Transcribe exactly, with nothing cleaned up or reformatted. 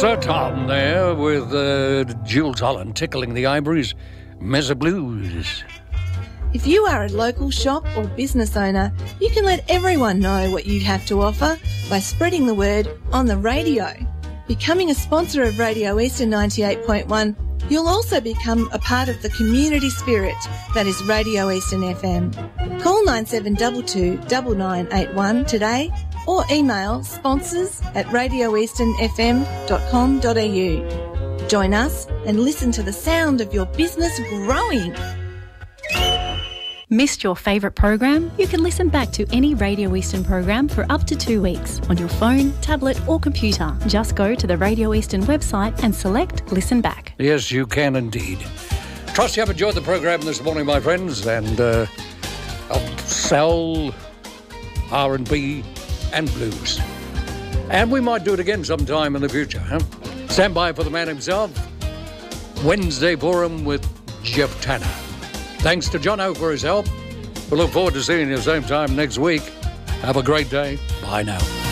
Sir Tom there with uh, Jules Holland tickling the ivories. Mezza Blues. If you are a local shop or business owner, you can let everyone know what you have to offer by spreading the word on the radio. Becoming a sponsor of Radio Eastern ninety-eight point one, you'll also become a part of the community spirit that is Radio Eastern F M. Call nine seven two two, nine nine eight one today or email sponsors at radio eastern f m dot com dot a u. Join us and listen to the sound of your business growing. Missed your favourite program? You can listen back to any Radio Eastern program for up to two weeks on your phone, tablet or computer. Just go to the Radio Eastern website and select Listen Back. Yes, you can indeed. Trust you have enjoyed the program this morning, my friends, and uh, of soul, R and B and blues. And we might do it again sometime in the future, huh? Stand by for the man himself. Wednesday Forum with Jeff Tanner. Thanks to Jono for his help. We look forward to seeing you same time next week. Have a great day. Bye now.